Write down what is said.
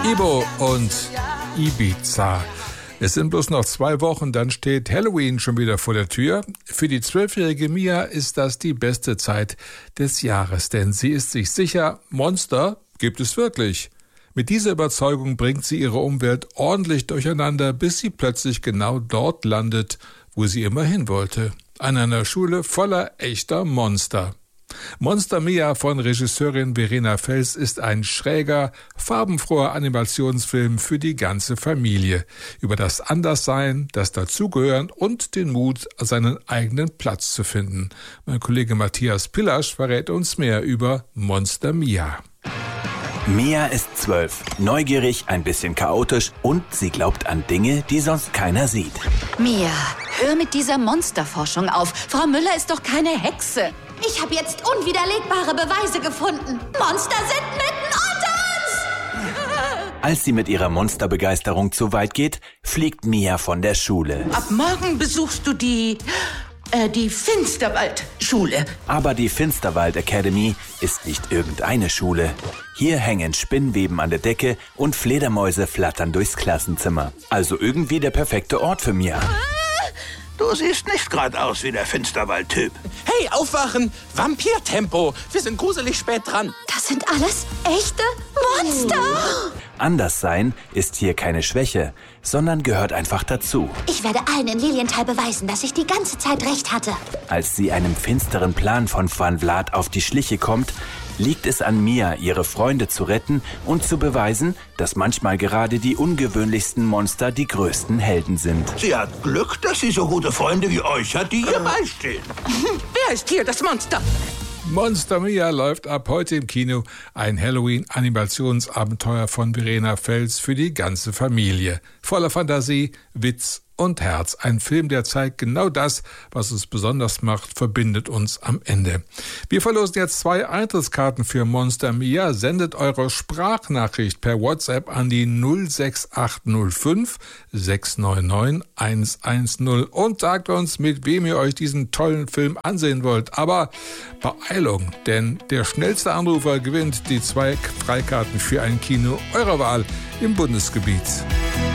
Ibo und Ibiza. Es sind bloß noch 2 Wochen, dann steht Halloween schon wieder vor der Tür. Für die 12-jährige Mia ist das die beste Zeit des Jahres, denn sie ist sich sicher, Monster gibt es wirklich. Mit dieser Überzeugung bringt sie ihre Umwelt ordentlich durcheinander, bis sie plötzlich genau dort landet, wo sie immer hin wollte. An einer Schule voller echter Monster. Monster Mia von Regisseurin Verena Fels ist ein schräger, farbenfroher Animationsfilm für die ganze Familie. Über das Anderssein, das Dazugehören und den Mut, seinen eigenen Platz zu finden. Mein Kollege Matthias Pillasch verrät uns mehr über Monster Mia. Mia ist 12, neugierig, ein bisschen chaotisch und sie glaubt an Dinge, die sonst keiner sieht. Mia, hör mit dieser Monsterforschung auf. Frau Müller ist doch keine Hexe. Ich habe jetzt unwiderlegbare Beweise gefunden. Monster sind mitten unter uns! Als sie mit ihrer Monsterbegeisterung zu weit geht, fliegt Mia von der Schule. Ab morgen besuchst du die Finsterwald-Schule. Aber die Finsterwald Academy ist nicht irgendeine Schule. Hier hängen Spinnweben an der Decke und Fledermäuse flattern durchs Klassenzimmer. Also irgendwie der perfekte Ort für Mia. Du siehst nicht gerade aus wie der Finsterwald-Typ. Hey, aufwachen! Vampirtempo! Wir sind gruselig spät dran. Das sind alles echte Monster! Anders sein ist hier keine Schwäche, sondern gehört einfach dazu. Ich werde allen in Lilienthal beweisen, dass ich die ganze Zeit recht hatte. Als sie einem finsteren Plan von Van Vlad auf die Schliche kommt, liegt es an Mia, ihre Freunde zu retten und zu beweisen, dass manchmal gerade die ungewöhnlichsten Monster die größten Helden sind. Sie hat Glück, dass sie so gute Freunde wie euch hat, die ihr beistehen. Wer ist hier das Monster? Monster Mia läuft ab heute im Kino, ein Halloween-Animationsabenteuer von Verena Fels für die ganze Familie. Voller Fantasie, Witz und Herz. Ein Film, der zeigt genau das, was es besonders macht, verbindet uns am Ende. Wir verlosen jetzt 2 Eintrittskarten für Monster Mia. Sendet eure Sprachnachricht per WhatsApp an die 06805 699 110 und sagt uns, mit wem ihr euch diesen tollen Film ansehen wollt. Aber Beeilung, denn der schnellste Anrufer gewinnt die 2 Freikarten für ein Kino eurer Wahl im Bundesgebiet.